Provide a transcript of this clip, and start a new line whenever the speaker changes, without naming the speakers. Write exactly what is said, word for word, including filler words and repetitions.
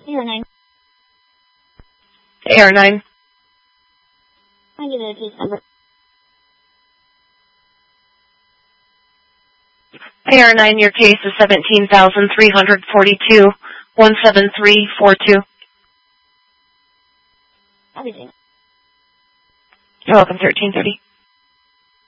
A R nine.
A R nine.
Can I give it a case number?
A R nine, your case is seventeen thousand three hundred forty-two, one seven three four two.
Everything.
You're welcome, thirteen thirty.